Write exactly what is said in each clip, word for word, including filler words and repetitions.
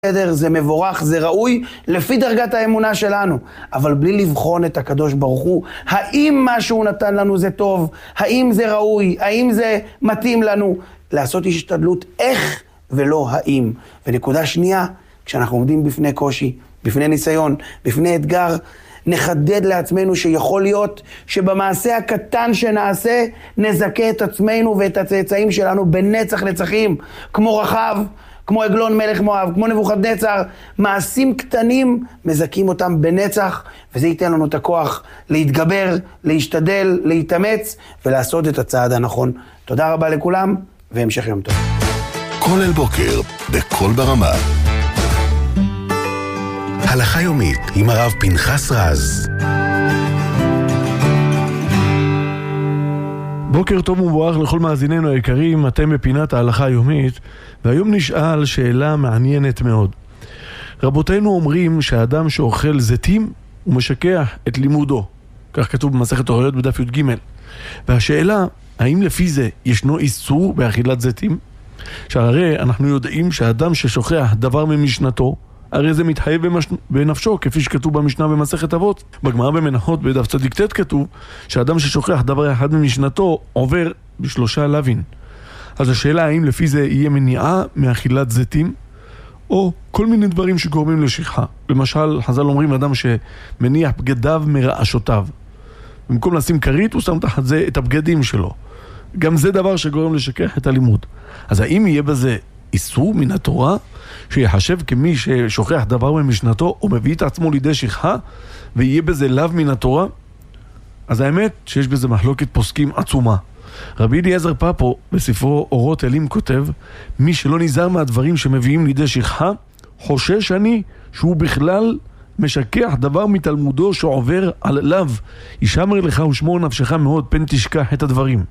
בסדר, זה מבורך, זה ראוי, לפי דרגת האמונה שלנו. אבל בלי לבחון את הקדוש ברוך הוא, האם מה שהוא נתן לנו זה טוב, האם זה ראוי, האם זה מתאים לנו. לעשות השתדלות איך ולא האם. ונקודה שנייה, כשאנחנו עומדים בפני קושי, בפני ניסיון, בפני אתגר, נחדד לעצמנו שיכול להיות שבמעשה הקטן שנעשה, נזכה את עצמנו ואת הצאצאים שלנו בנצח נצחים, כמו רחב, כמו עגלון מלך מואב, כמו נבוכדנצר. מעשים קטנים מזכים אותם בנצח, וזה ייתן לנו את הכוח להתגבר, להשתדל, להתאמץ ולעשות את הצעד הנכון. תודה רבה לכולם והמשך יום טוב. כל אל בוקר בכל ברמה, הלכה יומית עם הרב פנחס רז. בוקר טוב ומבורך לכל מאזיננו היקרים, אתם בפינת ההלכה היומית, והיום נשאל שאלה מעניינת מאוד. רבותינו אומרים שהאדם שאוכל זיתים הוא משכח את לימודו, כך כתוב במסכת אוריות בדף י"ג. והשאלה, האם לפי זה ישנו איסור באכילת זיתים? שהרי אנחנו יודעים שהאדם ששוכח דבר ממשנתו, הרי זה מתחייב בנפשו, כפי שכתוב במשנה במסכת אבות. בגמרא במנחות בדף צדיק ט' כתוב שהאדם ששוכח דבר אחד ממשנתו עובר בשלושה לוין. אז השאלה האם לפי זה יהיה מניעה מאכילת זיתים, או כל מיני דברים שגורמים לשכחה. למשל, חז"ל אומרים אדם שמניח בגדיו מרעשותיו. במקום לשים כרית הוא שם תחת זה את הבגדים שלו. גם זה דבר שגורם לשכח את הלימוד. אז האם יהיה בזה איסור מן התורה שיחשב כמי ששוכח דבר ממשנתו או מביא את עצמו לידי שכחה ויהיה בזה לאו מן התורה? אז האמת שיש בזה מחלוקת פוסקים עצומה. רבי אליעזר פאפו בספרו אורות אלים כותב, מי שלא נזהר מהדברים שמביאים לידי שכחה, חושש אני שהוא בכלל משכח דבר מתלמודו שעובר על לאו. ישמר לך ושמור נפשך מאוד פן תשכח את הדברים.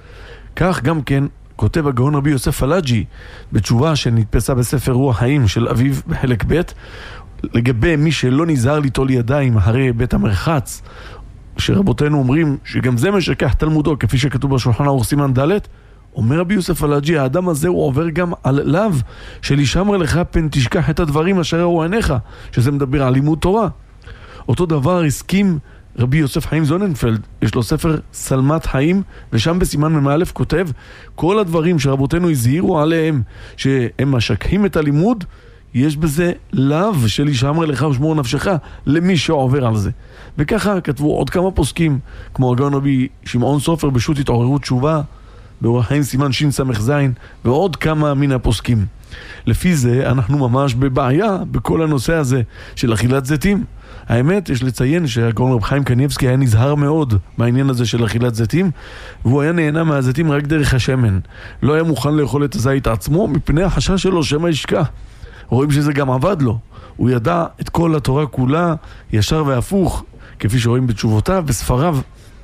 כך גם כן כותב הגאון רבי יוסף פלאג'י בתשובה שנתפסה בספר רוח חיים של אביו בחלק ב', לגבי מי שלא נזהר ליטול ידיים אחרי בית המרחץ, שרבותינו אומרים שגם זה משכח תלמודו, כפי שכתוב בשולחן ערוך סימן ד'. אומר רבי יוסף פלאג'י, האדם הזה הוא עובר גם על לאו של ישמר לך פן תשכח את הדברים אשר ראו עיניך, שזה מדבר על לימוד תורה. אותו דבר הסכים רבי יוסף חיים זוננפלד, יש לו ספר סלמת חיים, ושם בסימן ממאלף כותב, כל הדברים שרבותינו הזהירו עליהם שהם משכחים את הלימוד, יש בזה לאו של ישמר לך ושמור נפשך למי שעובר על זה. וככה כתבו עוד כמה פוסקים, כמו הגאון רבי שמעון סופר בשו"ת התעוררות תשובה, באורח חיים סימן שין סמך זין, ועוד כמה מן הפוסקים. לפי זה אנחנו ממש בבעיה בכל הנושא הזה של אכילת זיתים. האמת, יש לציין שהגאון רב חיים קניבסקי היה נזהר מאוד בעניין הזה של אכילת זיתים, והוא היה נהנה מהזיתים רק דרך השמן. לא היה מוכן לאכול את הזית עצמו מפני החשש שלו שמא ישכח. רואים שזה גם עבד לו. הוא ידע את כל התורה כולה, ישר והפוך, כפי שרואים בתשובותיו, בספריו.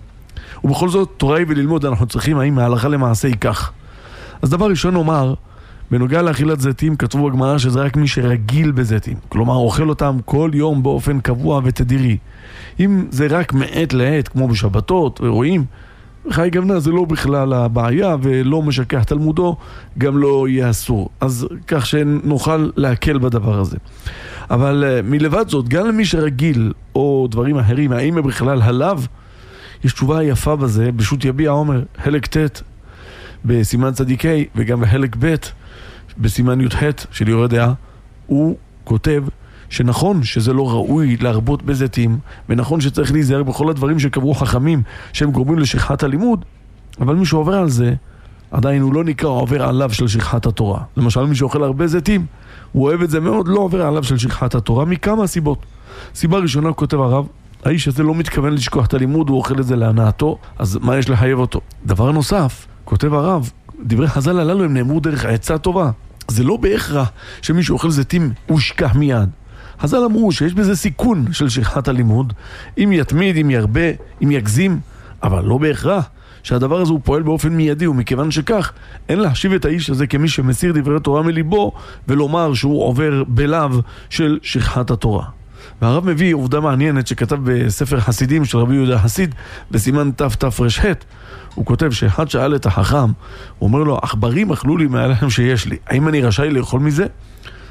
ובכל זאת, תורה היא וללמוד אנחנו צריכים האם מההלכה למעשה ייקח. אז דבר ראשון אומר, בנוגע לאכילת זיתים כתבו בגמרא שזה רק מי שרגיל בזיתים, כלומר אוכל אותם כל יום באופן קבוע ותדירי. אם זה רק מעת לעת כמו בשבתות ורואים, חי גוונה זה לא בכלל הבעיה ולא משכח תלמודו, גם לא יהיה אסור. אז כך שנוכל להקל בדבר הזה. אבל מלבד זאת, גם למי שרגיל או דברים אחרים, האם בכלל הלאו, יש תשובה יפה בזה, בשו"ת יביע עומר, חלק ט' בסימן צדיקי וגם בחלק ב' בסימן י"ח של יורה דעה, הוא כותב שנכון שזה לא ראוי להרבות בזיתים, ונכון שצריך להיזהר בכל הדברים שקבעו חכמים שהם גורמים לשכחת הלימוד, אבל מי שעובר על זה, עדיין הוא לא נקרא עובר עליו של שכחת התורה. למשל מי שאוכל הרבה זיתים, הוא אוהב את זה מאוד, לא עובר עליו של שכחת התורה מכמה סיבות. סיבה ראשונה, כותב הרב, האיש הזה לא מתכוון לשכוח את הלימוד, הוא אוכל את זה להנאתו, אז מה יש לחייב אותו? דבר נוסף, כותב הרב, דברי חז"ל הללו הם נאמרו דרך העצה טובה. זה לא בהכרח שמי שאוכל זיתים הוא שכח מיד. חז"ל אמרו שיש בזה סיכון של שכחת הלימוד, אם יתמיד, אם ירבה, אם יגזים, אבל לא בהכרח שהדבר הזה הוא פועל באופן מיידי, ומכיוון שכך אין להשיב את האיש הזה כמי שמסיר דברי תורה מליבו ולומר שהוא עובר בלאו של שכחת התורה. והרב מביא עובדה מעניינת שכתב בספר חסידים של רבי יהודה חסיד בסימן תתר"ח. הוא כותב שאחד שאל את החכם, הוא אומר לו, עכברים אכלו לי מהלחם שיש לי, האם אני רשאי לאכול מזה?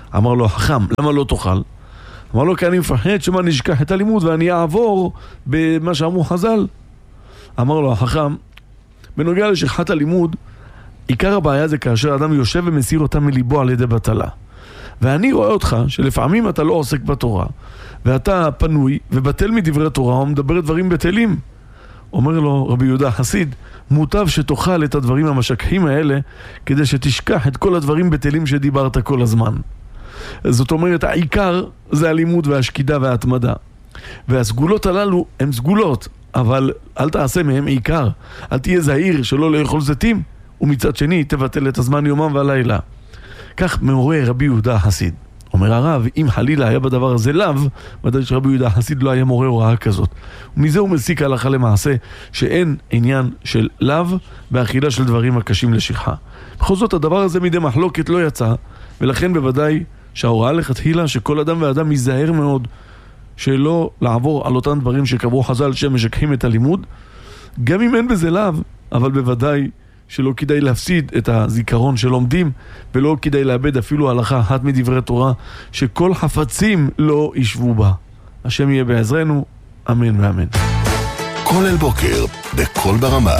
אמר לו, חכם, למה לא תאכל? אמר לו, כי אני מפחד שמה נשכח את הלימוד ואני אעבור במה שאמרו חז"ל. אמר לו, החכם, בנוגע לשכחת הלימוד, עיקר הבעיה זה כאשר אדם יושב ומסיר אותה מליבו על ידי בטלה. ואני רואה אותך שלפעמים אתה לא עוסק בתורה, ואתה פנוי ובטל מדברי תורה או מדבר דברים בטלים. אומר לו רבי יהודה חסיד, מוטב שתאכל את הדברים המשכחים האלה כדי שתשכח את כל הדברים בטלים שדיברת כל הזמן. זאת אומרת, העיקר זה הלימוד והשקידה וההתמדה. והסגולות הללו הן סגולות, אבל אל תעשה מהם עיקר. אל תהיה זהיר שלא לאכול זיתים, ומצד שני תבטל את הזמן יומם והלילה. כך מאורה רבי יהודה חסיד. אומר הרב, אם חלילה היה בדבר הזה לאו, ודאי שרבי יהודה חסיד לא היה מורה הוראה כזאת. ומזה הוא מסיק הלכה למעשה שאין עניין של לאו באכילה של דברים הקשים לשכחה. בכל זאת הדבר הזה מדי מחלוקת לא יצא, ולכן בוודאי שההוראה לכתחילה שכל אדם ואדם ייזהר מאוד שלא לעבור על אותם דברים שקבעו חז"ל שמשכחים את הלימוד, גם אם אין בזה לאו, אבל בוודאי שלא כדאי להפסיד את הזיכרון שלומדים, ולא כדאי לאבד אפילו הלכה אחת מדברי תורה, שכל חפצים לא ישבו בה. השם יהיה בעזרנו, אמן ואמן. כל אל בוקר, בכל ברמה.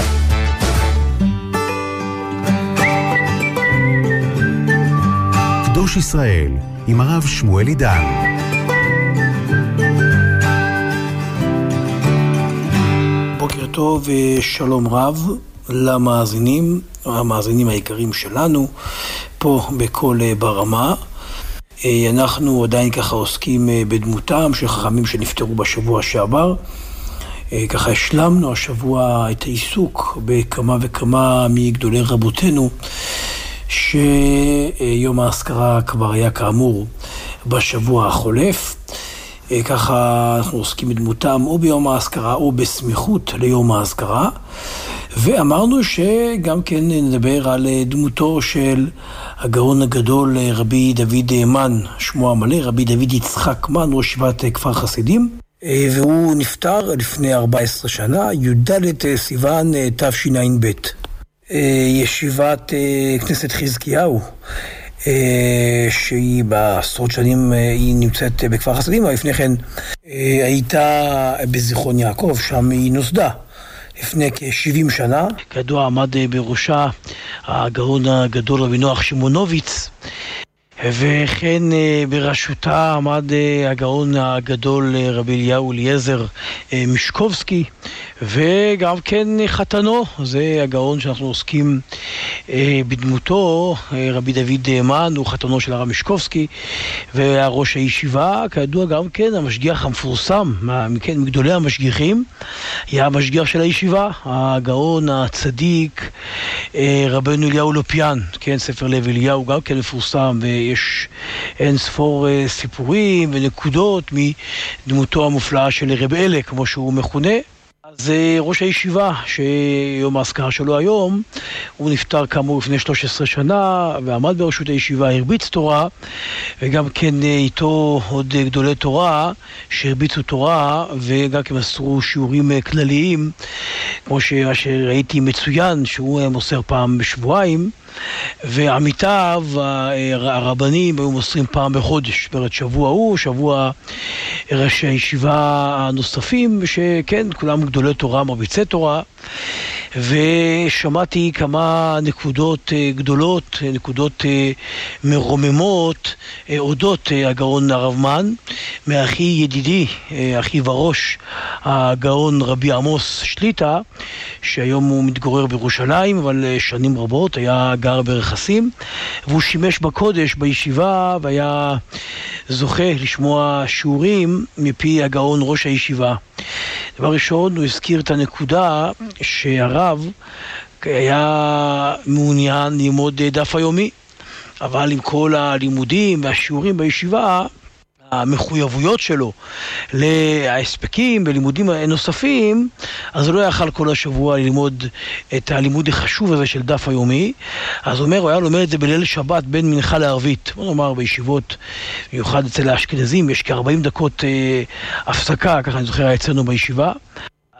קדוש ישראל, עם הרב שמואל עידן. בוקר טוב ושלום רב למאזינים, המאזינים העיקריים שלנו, פה בכל ברמה. אנחנו עדיין ככה עוסקים בדמותם של חכמים שנפטרו בשבוע שעבר. ככה השלמנו השבוע את העיסוק בכמה וכמה מגדולי רבותינו, שיום האזכרה כבר היה כאמור בשבוע החולף. ככה אנחנו עוסקים בדמותם או ביום האזכרה או בסמיכות ליום האזכרה. ואמרנו שגם כן נדבר על דמותו של הגאון הגדול רבי דוד מן, שמו המלא, רבי דוד יצחק מן, ראש ישיבת כפר חסידים. והוא נפטר לפני ארבע עשרה שנה, י"ד סיוון תשע"ב. ישיבת כנסת חזקיהו, שהיא בעשרות שנים היא נמצאת בכפר חסידים, אבל לפני כן הייתה בזיכרון יעקב, שם היא נוסדה לפני כ-שבעים שנה. כידוע עמד בראשה הגאון הגדול רבי נוח שמונוביץ, וכן בראשותה עמד הגאון הגדול רבי אליהו אליעזר משקובסקי, וגם כן חתנו, זה הגאון שאנחנו עוסקים בדמותו, רבי דוד מן, הוא חתנו של הרב משקובסקי, והראש הישיבה, כידוע גם כן המשגיח המפורסם, מכן מגדולי המשגיחים, היה המשגיח של הישיבה, הגאון הצדיק רבנו אליהו לופיאן, כן, ספר לב אליהו גם כן מפורסם, ויש אין ספור סיפורים ונקודות מדמותו המופלאה של רב אלה, כמו שהוא מכונה. אז ראש הישיבה, שיום האזכרה שלו היום, הוא נפטר כאמור לפני שלוש עשרה שנה, ועמד בראשות הישיבה, הרביץ תורה, וגם כן איתו עוד גדולי תורה, שהרביצו תורה, וגם כן מסרו שיעורים כלליים, כמו שראיתי מצוין, שהוא מוסר פעם בשבועיים, ועמיתיו הרבנים היו מוסרים פעם בחודש, ברד שבוע הוא, שבוע ראשי הישיבה הנוספים, שכן, כולם גדולי תורה, מרביצי תורה, ושמעתי כמה נקודות גדולות, נקודות מרוממות, אודות הגאון הרב מן, מאחי ידידי, אחי וראש, הגאון רבי עמוס שליטה, שהיום הוא מתגורר בירושלים, אבל שנים רבות היה גר ברכסים, והוא שימש בקודש, בישיבה, והיה זוכה לשמוע שיעורים מפי הגאון ראש הישיבה. דבר ראשון, הוא הזכיר את הנקודה שהרב היה מעוניין ללמוד דף היומי, אבל עם כל הלימודים והשיעורים בישיבה, המחויבויות שלו להספקים ולימודים נוספים, אז הוא לא יכל כל השבוע ללמוד את הלימוד החשוב הזה של דף היומי. אז הוא אומר, הוא היה לומד את זה בליל שבת בין מנחה לערבית. בוא נאמר, בישיבות, במיוחד אצל האשכנזים, יש כ-ארבעים דקות אה, הפסקה, ככה אני זוכר, אצלנו בישיבה. אז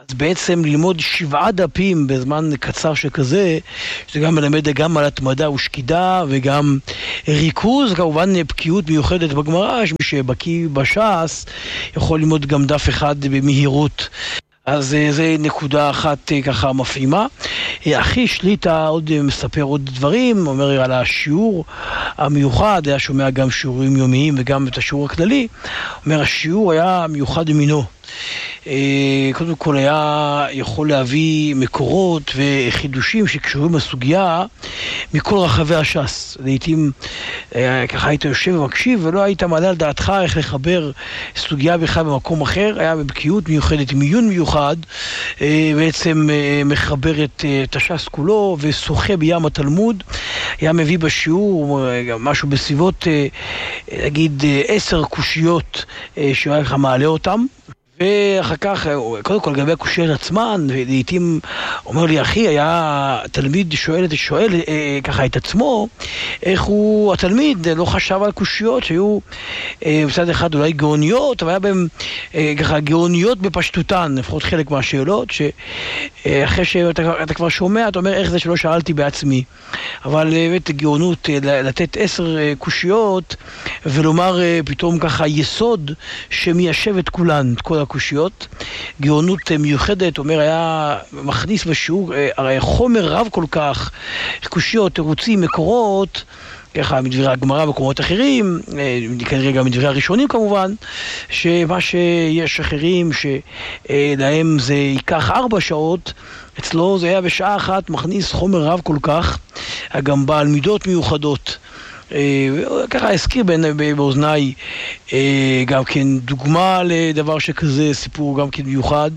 אז בעצם ללמוד שבעה דפים בזמן קצר שכזה, שזה גם מלמד גם על התמדה ושקידה וגם ריכוז, כמובן בקיאות מיוחדת בגמרא, שמי שבקיא בש"ס יכול ללמוד גם דף אחד במהירות. אז זה נקודה אחת ככה מפעימה. אחי שליטה עוד מספר עוד דברים, אומר על השיעור המיוחד, היה שומע גם שיעורים יומיים וגם את השיעור הכללי, אומר השיעור היה מיוחד במינו. קודם כל היה יכול להביא מקורות וחידושים שקשורים לסוגיה מכל רחבי הש"ס. לעתים ככה היית יושב ומקשיב ולא היית מעלה על דעתך איך לחבר סוגיה בכלל במקום אחר. היה בבקיאות מיוחדת, מיון מיוחד, בעצם מחבר את, את הש"ס כולו ושוחה בים התלמוד. היה מביא בשיעור משהו בסביבות נגיד עשר קושיות שהוא היה לך מעלה אותם, ואחר כך, קודם כל, לגבי הקושיות עצמן, ולעיתים אומר לי, אחי, היה תלמיד שואל, שואל אה, ככה את עצמו, איך הוא, התלמיד לא חשב על קושיות שהיו אה, בצד אחד אולי גאוניות, אבל היה בהם אה, ככה גאוניות בפשטותן, לפחות חלק מהשאלות, שאחרי שאתה אתה כבר שומע, אתה אומר, איך זה שלא שאלתי בעצמי. אבל באמת גאונות, לתת עשר אה, קושיות, ולומר אה, פתאום ככה יסוד שמיישב את כולן, את כל הקושיות. גאונות מיוחדת, אומר, היה מכניס בשיעור הרי חומר רב כל כך, קושיות, תירוצים, מקורות, ככה מדברי הגמרא במקומות אחרים, כנראה גם מדברי הראשונים כמובן, שמה שיש אחרים שלהם זה ייקח ארבע שעות, אצלו זה היה בשעה אחת מכניס חומר רב כל כך, גם בעל מידות מיוחדות. ככה הזכיר באוזניי גם כן דוגמה לדבר שכזה, סיפור גם כן מיוחד,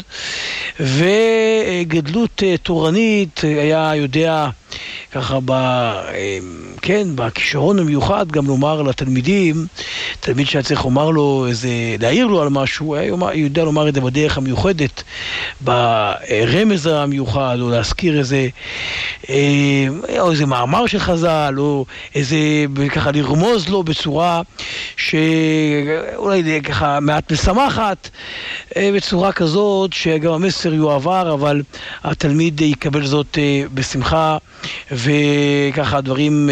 וגדלות תורנית היה יודע ככה ב, כן, בכישרון המיוחד גם לומר לתלמידים, תלמיד שהיה צריך לומר לו איזה, להעיר לו על משהו, היה יודע לומר את זה בדרך המיוחדת, ברמז המיוחד, או להזכיר איזה, או איזה מאמר של חז"ל, או איזה, ככה לרמוז לו בצורה שאולי ככה מעט משמחת, בצורה כזאת שגם המסר יועבר, אבל התלמיד יקבל זאת בשמחה, וככה הדברים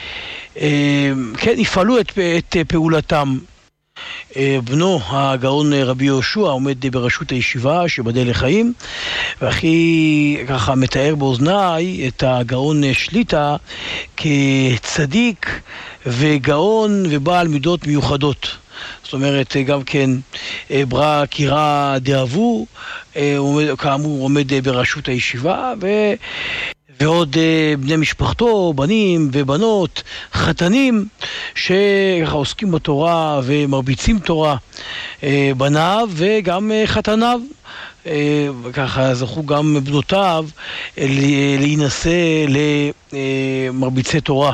כן יפעלו את, את פעולתם. בנו הגאון רבי יהושע עומד בראשות הישיבה שבדל לחיים, והכי ככה מתאר באוזניי את הגאון שליטה כצדיק וגאון ובעל מידות מיוחדות. זאת אומרת, גם כן ברא קירה דאבו, כאמור עומד בראשות הישיבה, ו... ועוד בני משפחתו, בנים ובנות, חתנים, שעוסקים בתורה ומרביצים תורה, בניו וגם חתניו. וככה זכו גם בנותיו להינשא למרביצי תורה.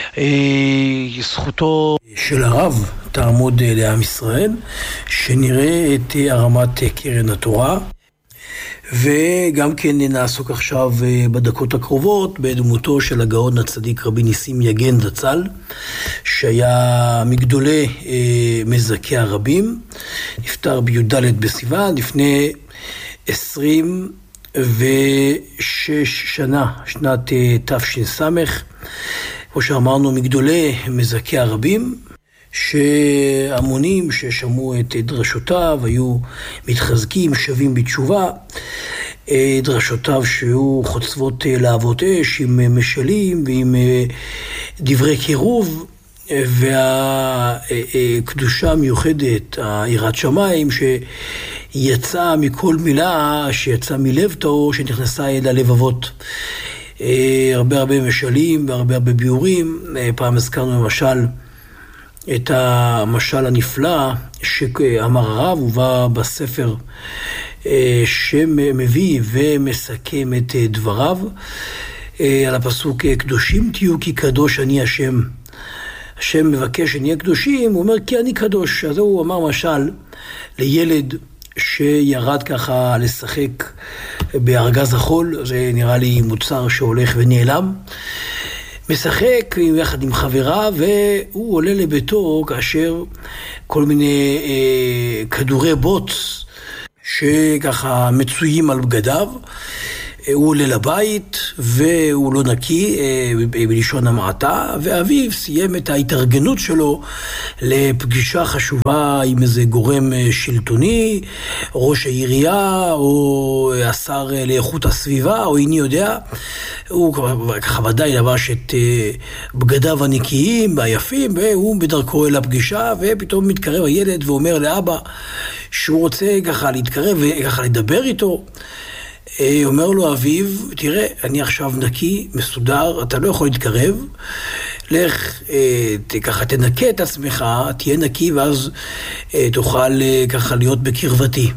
זכותו של הרב תעמוד לעם ישראל, שנראה את הרמת קרן התורה. וגם כן נעסוק עכשיו בדקות הקרובות בדמותו של הגאון הצדיק רבי ניסים יגן זצ"ל, שהיה מגדולי מזכי הרבים, נפטר בי"ד בסיוון לפני עשרים ושש שנה, שנת תש"ס, כמו שאמרנו, מגדולי מזכי הרבים, שהמונים ששמעו את דרשותיו היו מתחזקים, שווים בתשובה. דרשותיו שהיו חוצבות להבות אש עם משלים ועם דברי קירוב, והקדושה המיוחדת, היראת שמיים שיצאה מכל מילה שיצאה מלב טהור שנכנסה אל הלבבות. הרבה הרבה משלים והרבה הרבה ביורים. פעם הזכרנו למשל את המשל הנפלא שאמר הרב, ובא בספר שמביא ומסכם את דבריו על הפסוק קדושים תהיו כי קדוש אני השם. השם מבקש שנהיה קדושים, הוא אומר כי אני קדוש. אז הוא אמר משל לילד שירד ככה לשחק בארגז החול, זה נראה לי מוצר שהולך ונעלם, משחק יחד עם חברה, והוא עולה לביתו כאשר כל מיני אה, כדורי בוץ שככה מצויים על בגדיו, הוא עולה לבית והוא לא נקי בלשון המעטה, ואביו סיים את ההתארגנות שלו לפגישה חשובה עם איזה גורם שלטוני, ראש העירייה או השר לאיכות הסביבה או איני יודע. הוא ככה ודאי לבש את בגדיו הנקיים והיפים, והוא בדרכו אל הפגישה, ופתאום מתקרב הילד ואומר לאבא שהוא רוצה ככה להתקרב וככה לדבר איתו. אומר לו אביו, תראה, אני עכשיו נקי, מסודר, אתה לא יכול להתקרב, לך, ככה תנקה את עצמך, תהיה נקי, ואז תוכל ככה להיות בקרבתי.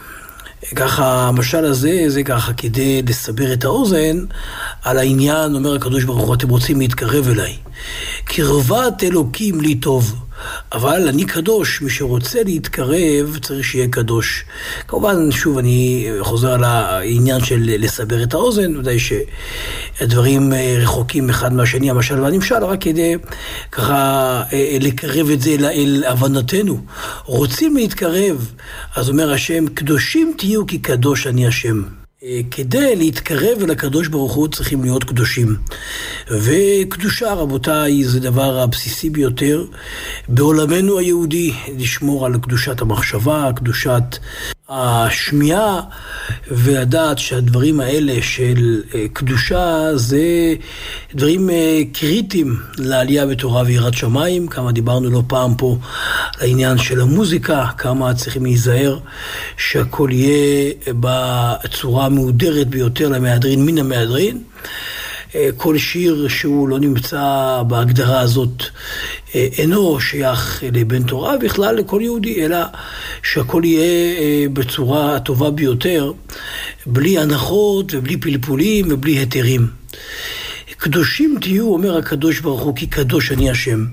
ככה, המשל הזה, זה ככה כדי לסבר את האוזן על העניין, אומר הקדוש ברוך הוא, אתם רוצים להתקרב אליי. קרבת אלוקים לי טוב, אבל אני קדוש, מי שרוצה להתקרב צריך שיהיה קדוש. כמובן, שוב, אני חוזר על העניין של לסבר את האוזן, ודאי שהדברים רחוקים אחד מהשני, המשל והנמשל, רק כדי ככה לקרב את זה אל הבנתנו. רוצים להתקרב, אז אומר השם, קדושים תהיו כי קדוש אני השם. כדי להתקרב אל הקדוש ברוך הוא צריכים להיות קדושים. וקדושה, רבותיי, זה דבר הבסיסי ביותר בעולמנו היהודי, לשמור על קדושת המחשבה, קדושת השמיעה, ולדעת שהדברים האלה של קדושה זה דברים קריטיים לעלייה בתורה ויראת שמיים. כמה דיברנו לא פעם פה על העניין של המוזיקה, כמה צריכים להיזהר שהכל יהיה בצורה המהודרת ביותר למהדרין מן המהדרין. כל שיר שהוא לא נמצא בהגדרה הזאת אינו שייך לבן תורה, בכלל לכל יהודי, אלא שהכל יהיה בצורה הטובה ביותר, בלי הנחות ובלי פלפולים ובלי היתרים. קדושים תהיו, אומר הקדוש ברוך הוא, כי קדוש אני השם.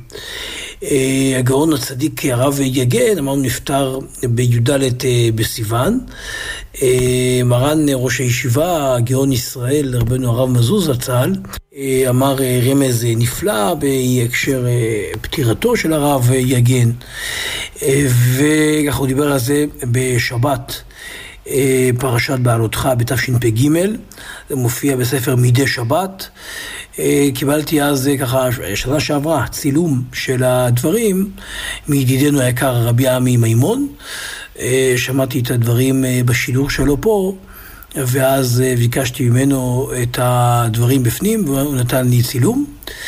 הגאון הצדיק הרב יגן, אמרנו, נפטר בי"ד בסיוון. מרן ראש הישיבה, גאון ישראל, רבנו הרב מזוז זצ"ל, אמר רמז נפלא בהקשר פטירתו של הרב יגן, וכך הוא דיבר על זה בשבת, פרשת בעלותך בתשפ"ג, זה מופיע בספר מדי שבת. קיבלתי אז ככה שנה שעברה צילום של הדברים מידידנו היקר רבי עמי מימון. שמעתי את הדברים בשידור שלו פה, ואז ביקשתי ממנו את הדברים בפנים, והוא נתן לי צילום.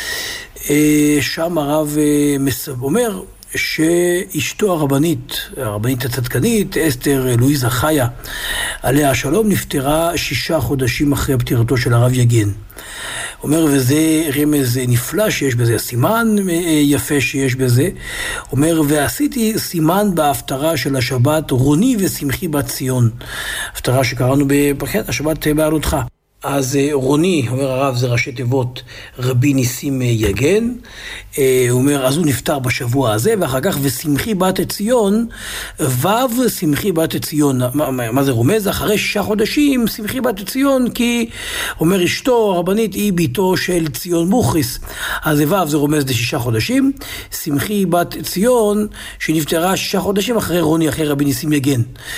שם הרב אומר שאשתו הרבנית, הרבנית הצדקנית, אסתר לואיזה חיה, עליה השלום, נפטרה שישה חודשים אחרי פטירתו של הרב יגן. אומר, וזה רמז נפלא שיש בזה, סימן יפה שיש בזה. אומר, ועשיתי סימן בהפטרה של השבת, רוני ושמחי בת ציון. הפטרה שקראנו בפרשת השבת בעלותך. אז רוני, אומר הרב, זה ראשי תיבות רבי ניסים יגן. הוא אומר, אז הוא נפטר בשבוע הזה, ואחר כך ושמחי בת ציון, וו שמחי בת ציון. מה, מה זה רומז? אחרי שישה חודשים שמחי בת ציון, כי אומר אשתו הרבנית היא ביתו של ציון בוכריס. אז וו זה רומז לשישה חודשים. שמחי בת ציון שנפטרה שישה חודשים אחרי רוני, אחרי רבי ניסים יגן.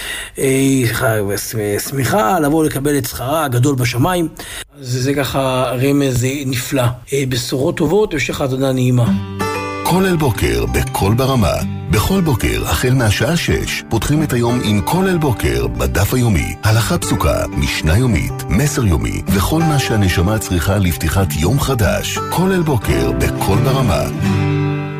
שמחה לבוא לקבל את שכרה הגדול בשמיים. אז זה ככה רמז נפלא. בשורות טובות, המשך האזנה נעימה. כל אל בוקר בכל ברמה. בכל בוקר, החל מהשעה שש, פותחים את היום עם כל אל בוקר בדף היומי. הלכה פסוקה, משנה יומית, מסר יומי, וכל מה שהנשמה צריכה לפתיחת יום חדש. כל אל בוקר בכל ברמה.